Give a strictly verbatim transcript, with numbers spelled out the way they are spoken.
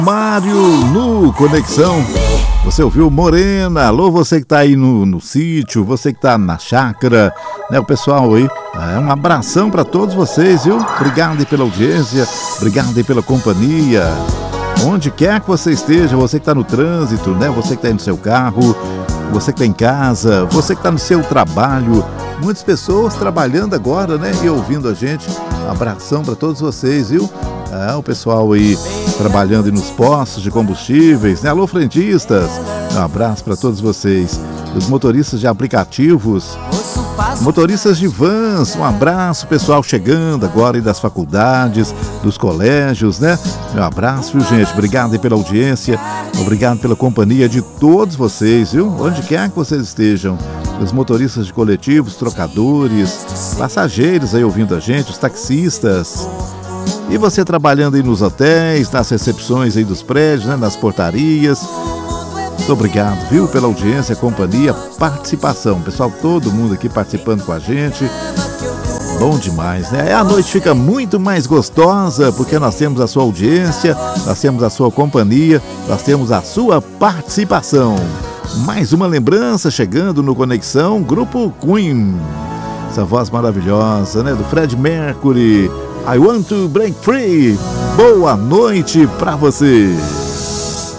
Mário no Conexão. Você ouviu Morena? Alô, você que tá aí no, no sítio, você que tá na chácara, né? O pessoal aí, é um abração para todos vocês, viu? Obrigado aí pela audiência, obrigado aí pela companhia. Onde quer que você esteja, você que tá no trânsito, né? Você que tá aí no seu carro, você que tá em casa, você que tá no seu trabalho. Muitas pessoas trabalhando agora, né? E ouvindo a gente. Abração para todos vocês, viu? É, o pessoal aí trabalhando aí nos postos de combustíveis, né? Alô, frentistas, um abraço para todos vocês. Os motoristas de aplicativos, motoristas de vans, um abraço, pessoal chegando agora aí das faculdades, dos colégios, né? Meu abraço, viu, gente? Obrigado aí pela audiência, obrigado pela companhia de todos vocês, viu? Onde quer que vocês estejam. Os motoristas de coletivos, trocadores, passageiros aí ouvindo a gente, os taxistas. E você trabalhando aí nos hotéis, nas recepções aí dos prédios, né, nas portarias. Muito obrigado, viu, pela audiência, companhia, participação. Pessoal, todo mundo aqui participando com a gente. Bom demais, né? A noite fica muito mais gostosa porque nós temos a sua audiência, nós temos a sua companhia, nós temos a sua participação. Mais uma lembrança chegando no Conexão, Grupo Queen. Essa voz maravilhosa, né, do Fred Mercury. I want to break free. Boa noite pra você.